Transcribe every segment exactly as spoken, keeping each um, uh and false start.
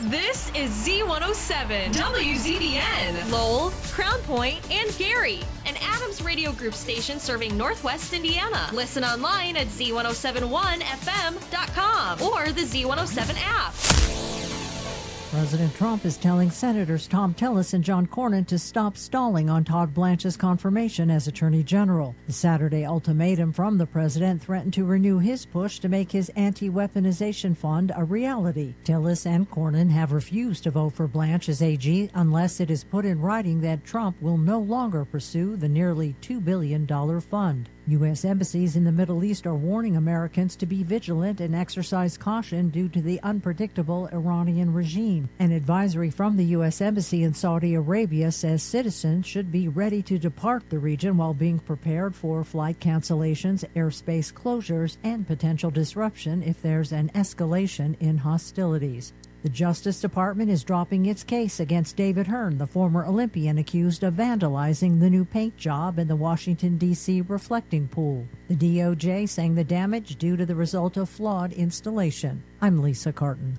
This is Z one oh seven, W Z B N, Lowell, Crown Point, and Gary, an Adams Radio Group station serving Northwest Indiana. Listen online at Z one oh seven one F M dot com or the Z one oh seven app. President Trump is telling Senators Tom Tillis and John Cornyn to stop stalling on Todd Blanche's confirmation as Attorney General. The Saturday ultimatum from the president threatened to renew his push to make his anti-weaponization fund a reality. Tillis and Cornyn have refused to vote for Blanche as A G unless it is put in writing that Trump will no longer pursue the nearly two billion dollars fund. U S embassies in the Middle East are warning Americans to be vigilant and exercise caution due to the unpredictable Iranian regime. An advisory from the U S Embassy in Saudi Arabia says citizens should be ready to depart the region while being prepared for flight cancellations, airspace closures, and potential disruption if there's an escalation in hostilities. The Justice Department is dropping its case against David Hearn, the former Olympian accused of vandalizing the new paint job in the Washington, D C reflecting pool. The D O J saying the damage due to the result of flawed installation. I'm Lisa Carton.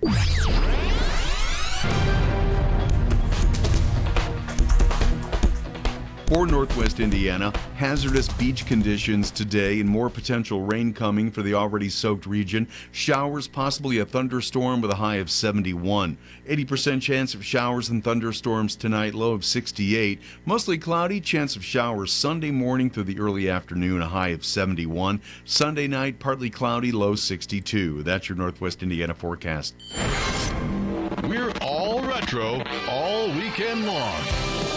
For Northwest Indiana, hazardous beach conditions today and more potential rain coming for the already soaked region. Showers, possibly a thunderstorm with a high of seventy-one. eighty percent chance of showers and thunderstorms tonight, low of sixty-eight. Mostly cloudy, chance of showers Sunday morning through the early afternoon, a high of seventy-one. Sunday night, partly cloudy, low sixty-two. That's your Northwest Indiana forecast. We're all retro all weekend long.